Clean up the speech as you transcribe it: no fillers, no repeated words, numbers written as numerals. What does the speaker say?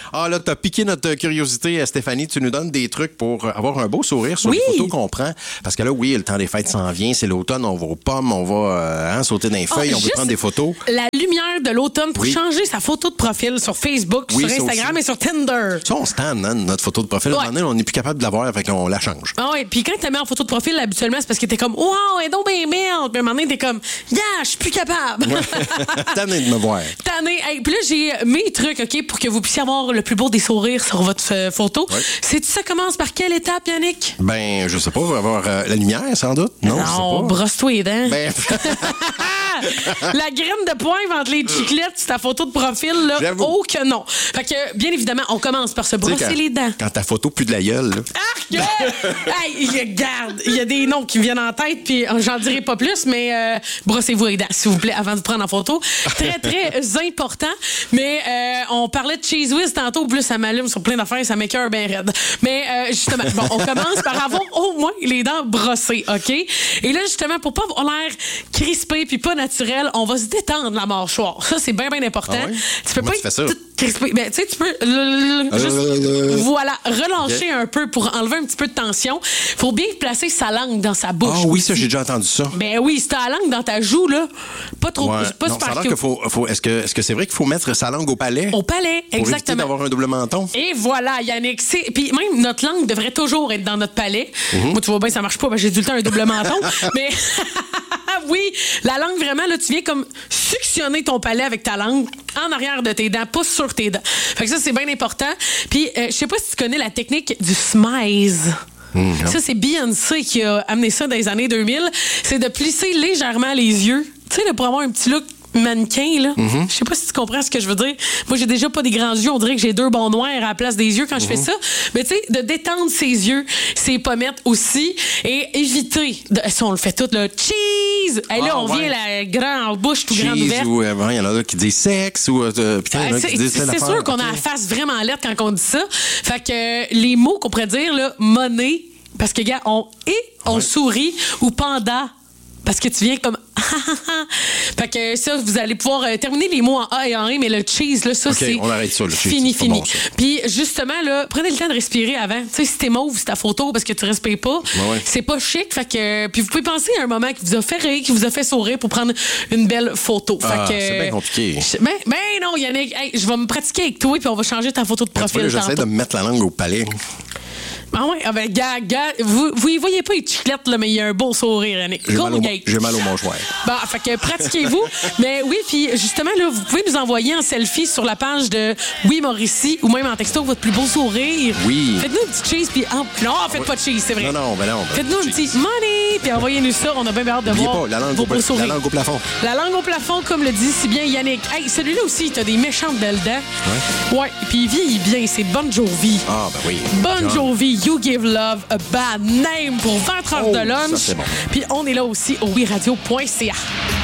Ah là, t'as piqué notre curiosité, Stéphanie. Tu nous donnes des trucs pour avoir un beau sourire sur les photos qu'on prend. Parce que là, oui, le temps des fêtes s'en vient. C'est l'automne, on va aux pommes, on va sauter dans les feuilles, on veut prendre des photos. La lumière de l'automne pour changer sa photo de profil sur Facebook, sur Instagram et sur Tinder. Ça, on se tanne, hein, notre photo de profil. On n'est plus capable de l'avoir, fait qu'on la change. Ah oui, puis quand tu la mets en photo de profil, habituellement, c'est parce que t'es comme, wow, elle est donc bien merde. Puis à un moment donné, t'es comme, je suis plus capable. Ouais. Tanné de me voir. Tanné. Hey, puis là, j'ai mes trucs, OK, pour que vous puissiez avoir le plus beau des sourires sur votre photo. Ouais. Sais-tu, ça commence par quelle étape, Yannick? Ben, je sais pas, on va avoir la lumière, sans doute. Non, je sais pas. Brosse-toi les dents. Ben... La graine de poivre entre les chiclettes, c'est ta photo de profil, là. J'avoue. Oh que non. Fait que, bien évidemment, on commence par se brosser les dents. Quand ta photo pue de la gueule, là. Arc! Hey, regarde, il y a des noms qui me viennent en tête, puis j'en dirai pas plus, mais brossez-vous les dents, s'il vous plaît, avant de vous prendre en photo. Très, très important. Mais on parlait de Cheese Whiz tantôt, plus ça m'allume sur plein d'affaires, ça m'écoeure bien raide. Mais justement, bon, on commence par avoir au moins les dents brossées, OK? Et là, justement, pour pas avoir l'air crispé puis pas naturel, on va se détendre la mâchoire. Ça, c'est bien, bien important. Ah ouais? Tu peux Comment pas tu fais ça? crispé. Ben, tu sais, tu peux voilà, relâcher un peu pour enlever un petit peu de tension. Faut bien placer sa langue dans sa bouche. Ah oui, ça, j'ai déjà entendu ça. Ben oui, si t'as la langue dans ta joue, là, pas trop, pas non, super ça a l'air est-ce que c'est vrai qu'il faut mettre sa langue au palais? Au palais, pour exactement. Éviter d'avoir un double menton? Et voilà, Yannick. Puis même notre langue devrait toujours être dans notre palais. Moi, tu vois bien, ça marche pas, parce que j'ai tout le temps un double menton. Mais oui, la langue, vraiment, là, tu viens comme suctionner ton palais avec ta langue en arrière de tes dents, pas sur tes dents. Fait que ça, c'est bien important. Puis, je sais pas si tu connais la technique du smize. Ça, c'est Beyoncé qui a amené ça dans les années 2000. C'est de plisser légèrement les yeux, tu sais, pour avoir un petit look mannequin, là. Je sais pas si tu comprends ce que je veux dire. Moi, j'ai déjà pas des grands yeux. On dirait que j'ai 2 bons noirs à la place des yeux quand je fais ça. Mais tu sais, de détendre ses yeux, ses pommettes aussi, et éviter... Ça, on le fait tout, là. Cheese! Et là, on vient la grande bouche tout grande ouverte. Ou il y en a qui disent sexe, ou... c'est sûr qu'on a la face vraiment lettre quand on dit ça. Fait que les mots qu'on pourrait dire, là, monnaie, parce que, gars, on sourit, ou panda, parce que tu viens comme... Fait que ça, vous allez pouvoir terminer les mots en A et en E, mais le cheese, là, ça, c'est... on arrête ça, le cheese. Fini. Bon, puis justement, là, prenez le temps de respirer avant. Tu sais, si t'es mauve, c'est ta photo parce que tu respires pas. C'est pas chic. Fait que... Puis vous pouvez penser à un moment qui vous a fait rire, qui vous a fait sourire pour prendre une belle photo. Fait que... c'est bien compliqué. Ben non, Yannick, hey, je vais me pratiquer avec toi, puis on va changer ta photo de profil. J'essaie de me mettre la langue au palais. Ah ouais, gars, vous y voyez pas les chiclettes, là, mais il y a un beau sourire, Yannick. J'ai mal au mâchoire. Bon, fait que pratiquez-vous. Mais oui, puis justement, là, vous pouvez nous envoyer en selfie sur la page de Oui Mauricie ou même en texto votre plus beau sourire. Oui. Faites-nous un petit cheese, puis non, faites pas de cheese, c'est vrai. Non. Faites-nous un petit money, puis envoyez-nous ça. On a bien hâte de voir vos beaux sourires. La langue au plafond. La langue au plafond, comme le dit si bien Yannick. Hey, celui-là aussi, t'as des méchantes belles dents. Ouais, puis il vieillit bien, c'est Bon Jovi. Ah, ben oui. Bon Jovi, You Give Love a Bad Name pour 20 heures de lunch. Ça, c'est bon. Puis on est là aussi au wiradio.ca.